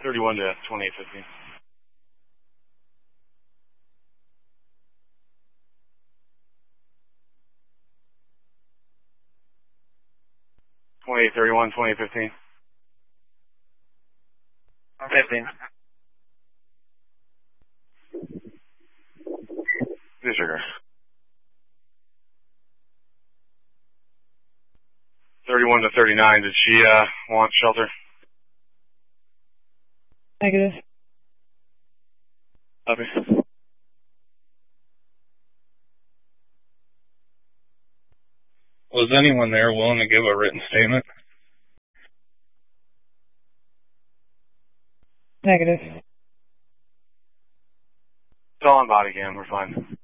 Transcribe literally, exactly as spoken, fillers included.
thirty-one to twenty-eight fifteen. twenty-eight thirty-one, twenty-eight fifteen. fifteen. Disregard. thirty-one to thirty-nine, did she uh, want shelter? Negative. Copy. Was anyone there willing to give a written statement? Negative. It's all on body cam, we're fine.